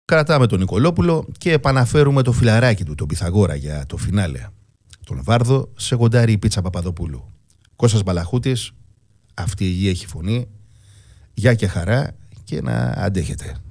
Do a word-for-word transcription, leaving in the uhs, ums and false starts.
Κρατάμε τον Νικολόπουλο και επαναφέρουμε το φιλαράκι του, τον Πυθαγόρα, για το φινάλε. Τον Βάρδο σε γοντάρει η Πίτσα Παπαδοπούλου. Κώστας Μπαλαχούτης, αυτή η γη έχει φωνή. Γεια και χαρά και να αντέχετε.